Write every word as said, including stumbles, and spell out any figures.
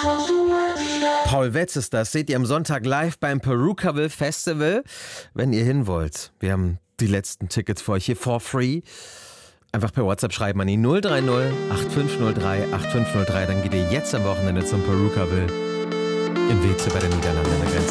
Paul Wetz ist das. Seht ihr am Sonntag live beim Perukaville Festival, wenn ihr hin wollt. Wir haben die letzten Tickets für euch hier for free. Einfach per WhatsApp schreiben an die null drei null acht fünf null drei acht fünf null drei. Dann geht ihr jetzt am Wochenende zum Perukaville in Weeze bei den Niederlanden an der Grenze.